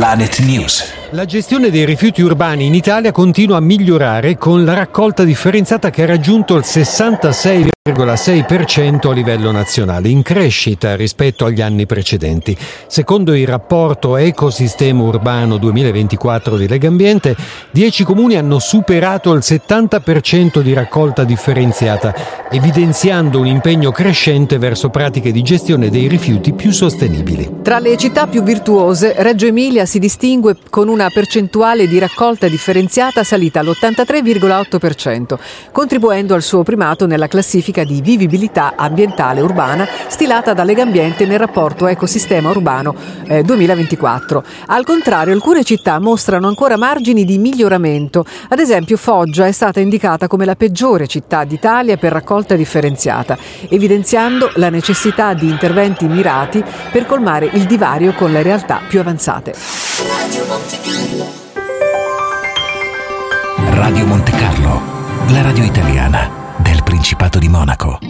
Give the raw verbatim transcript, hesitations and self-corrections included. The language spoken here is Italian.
Planet News. La gestione dei rifiuti urbani in Italia continua a migliorare con la raccolta differenziata che ha raggiunto il sessantasei virgola sei per cento a livello nazionale, in crescita rispetto agli anni precedenti. Secondo il rapporto Ecosistema Urbano duemilaventiquattro di Legambiente, dieci comuni hanno superato il settanta per cento di raccolta differenziata, evidenziando un impegno crescente verso pratiche di gestione dei rifiuti più sostenibili. Tra le città più virtuose, Reggio Emilia si distingue con una percentuale di raccolta differenziata salita all'ottantatré virgola otto per cento, contribuendo al suo primato nella classifica di vivibilità ambientale urbana stilata da Legambiente nel rapporto Ecosistema Urbano eh, duemilaventiquattro. Al contrario, alcune città mostrano ancora margini di miglioramento. Ad esempio, Foggia è stata indicata come la peggiore città d'Italia per raccolta differenziata, evidenziando la necessità di interventi mirati per colmare il divario con le realtà più avanzate. Radio Monte Carlo, la radio italiana del Principato di Monaco.